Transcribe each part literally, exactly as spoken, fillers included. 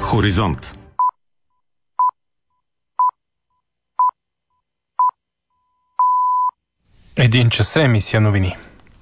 Хоризонт. Един час е емисия новини.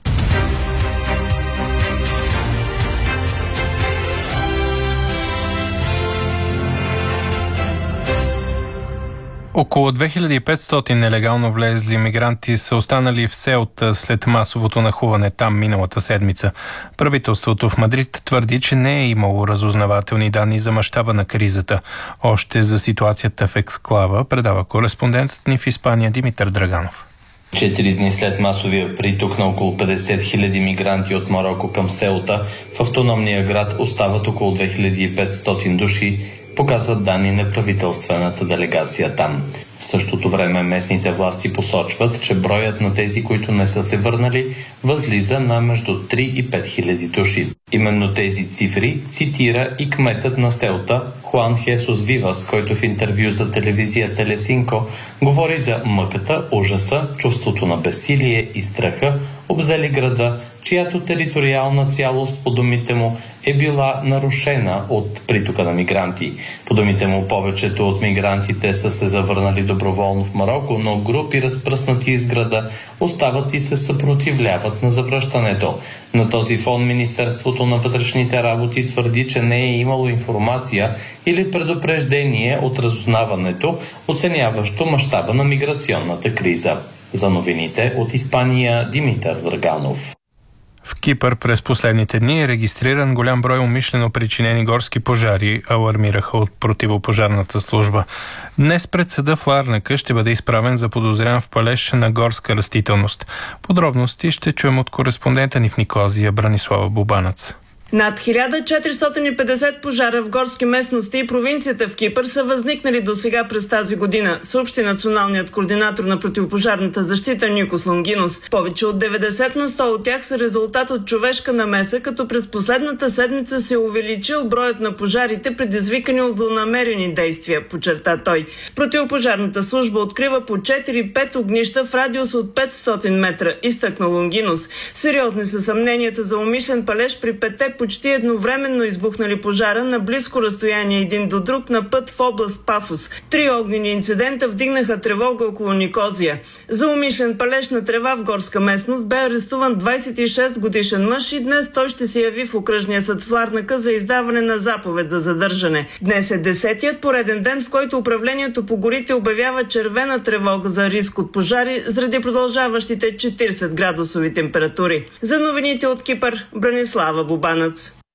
Около две хиляди и петстотин нелегално влезли мигранти са останали в Сеута след масовото нахлуване там миналата седмица. Правителството в Мадрид твърди, че не е имало разузнавателни данни за мащаба на кризата. Още за ситуацията в ексклава предава кореспондентът ни в Испания Димитър Драганов. Четири дни след масовия приток на около петдесет хиляди мигранти от Мароко към Сеута, в автономния град остават около две хиляди и петстотин души, показват данни на правителствената делегация там. В същото време местните власти посочват, че броят на тези, които не са се върнали, възлиза на между три и пет хиляди души. Именно тези цифри цитира и кметът на Сеута Хуан Хесус Вивас, който в интервю за телевизия Телесинко говори за мъката, ужаса, чувството на безсилие и страха, обзели града, чиято териториална цялост, по думите му, е била нарушена от притока на мигранти. По думите му, повечето от мигрантите са се завърнали доброволно в Мароко, но групи, разпръснати из града, остават и се съпротивляват на завръщането. На този фон Министерството на вътрешните работи твърди, че не е имало информация или предупреждение от разузнаването, оценяващо мащаба на миграционната криза. За новините от Испания Димитър Драганов. В Кипър през последните дни е регистриран голям брой умишлено причинени горски пожари, алармираха от противопожарната служба. Днес пред съда в Ларнака ще бъде изправен заподозрян в палеж на горска растителност. Подробности ще чуем от кореспондента ни в Никозия Бранислава Бубанац. Над хиляда четиристотин и петдесет пожара в горски местности и провинцията в Кипър са възникнали до сега през тази година, съобщи националният координатор на противопожарната защита Никос Лонгинос. Повече от деветдесет на сто от тях са резултат от човешка намеса, като през последната седмица се е увеличил броят на пожарите, предизвикани от злонамерени действия, подчерта той. Противопожарната служба открива по четири-пет огнища в радиус от петстотин метра, изтъкна Лонгинос. Сериозни са съмненията за умишлен палеж при петте почти едновременно избухнали пожара на близко разстояние един до друг на път в област Пафос. Три огнени инцидента вдигнаха тревога около Никозия. За умишлен палеж на трева в горска местност бе арестуван двадесет и шест годишен мъж и днес той ще се яви в окръжния съд в Ларнака за издаване на заповед за задържане. Днес е десетият пореден ден, в който управлението по горите обявява червена тревога за риск от пожари заради продължаващите четиридесет градусови температури. За новините от Кипър, Бранислава Бубанац.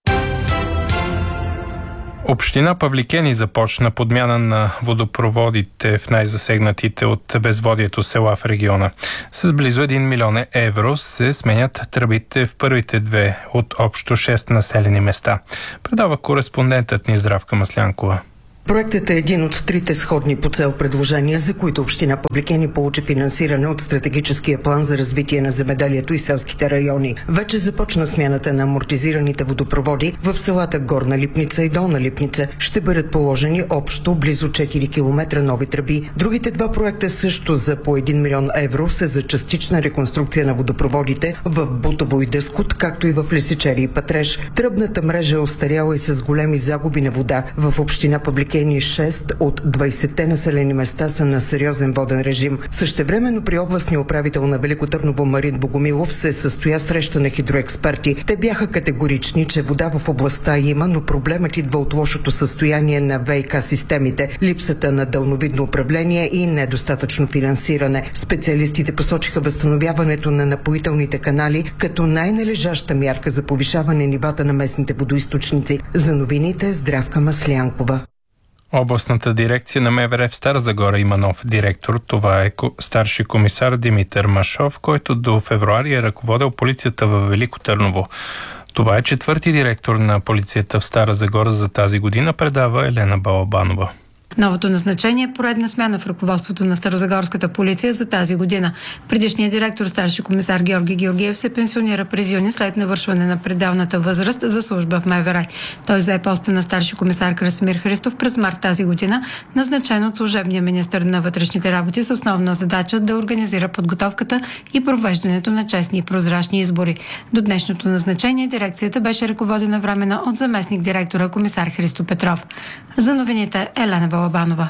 Община Павликени започна подмяна на водопроводите в най-засегнатите от безводието села в региона. С близо един милион евро се сменят тръбите в първите две от общо шест населени места. Предава кореспондентът ни Здравка Маслянкова. Проектът е един от трите сходни по цел предложения, за които община Павликени получи финансиране от стратегическия план за развитие на земеделието и селските райони. Вече започна смяната на амортизираните водопроводи в селата Горна Липница и Долна Липница. Ще бъдат положени общо близо четири километра нови тръби. Другите два проекта също за по един милион евро са за частична реконструкция на водопроводите в Бутово и Дъскот, както и в Лесичери и Пътреж. Тръбната мрежа е остаряла и с големи загуби на вода. В община Павликени шест от двадесетте населени места са на сериозен воден режим. Същевременно при областния управител на Велико Търново Марин Богомилов се състоя среща на хидроексперти. Те бяха категорични, че вода в областта има, но проблемът идва от лошото състояние на ВиК системите, липсата на дълновидно управление и недостатъчно финансиране. Специалистите посочиха възстановяването на напоителните канали като най-належаща мярка за повишаване нивата на местните водоизточници. За новините Здравка Маслянкова. Областната дирекция на МВР в Стара Загора има нов директор. Това е старши комисар Димитър Машов, който до февруари е ръководил полицията във Велико Търново. Това е четвърти директор на полицията в Стара Загора за тази година, предава Елена Балабанова. Новото назначение е поредна смяна в ръководството на Старозагорската полиция за тази година. Предишният директор, старши комисар Георги Георгиев, се пенсионира през юни след навършване на пределната възраст за служба в МВР. Той зае поста на старши комисар Красимир Христов през март тази година, назначен от служебния министър на вътрешните работи с основна задача да организира подготовката и провеждането на честни и прозрачни избори. До днешното назначение дирекцията беше ръководена временно от заместник директора комисар Христо Петров. За новините Елена Балабанова.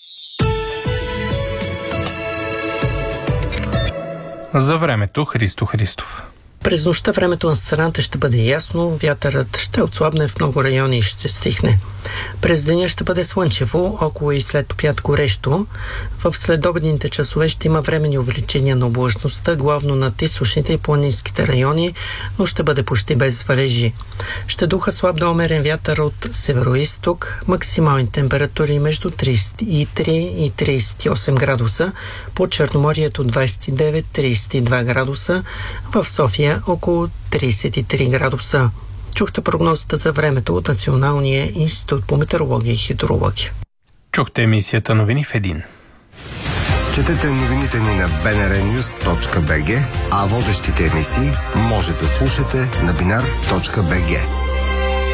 За времето Христо Христов. През нощта времето на страната ще бъде ясно, вятърът ще отслабне в много райони и ще стихне. През деня ще бъде слънчево, около и след обяд горещо. В следобедните часове ще има временни увеличения на облачността, главно над източните и планинските райони, но ще бъде почти без валежи. Ще духа слаб до умерен вятър от северо-исток, максимални температури между тридесет и три и тридесет и осем градуса, по Черноморието двадесет и девет до тридесет и два градуса, в София около тридесет и три градуса. Чухте прогнозата за времето от Националния институт по метеорология и хидрология. Чухте емисията Новини в един. Четете новините ни на би ен ар нюз точка би джи, а водещите емисии може да слушате на бинар точка би джи.